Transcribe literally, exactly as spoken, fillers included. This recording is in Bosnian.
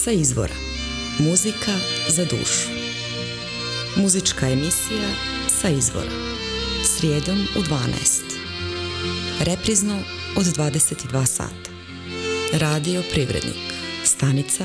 Sa izvora. Muzika za dušu. Muzička emisija Sa izvora. Srijedom u dvanaest. Reprizno od dvadeset dva sata. Radio Privrednik. Stanica